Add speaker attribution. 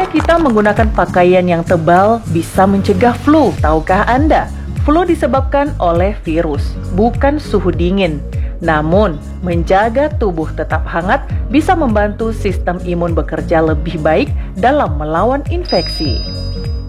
Speaker 1: Jika kita menggunakan pakaian yang tebal bisa mencegah flu. Tahukah Anda? Flu disebabkan oleh virus, bukan suhu dingin. Namun, menjaga tubuh tetap hangat bisa membantu sistem imun bekerja lebih baik dalam melawan infeksi.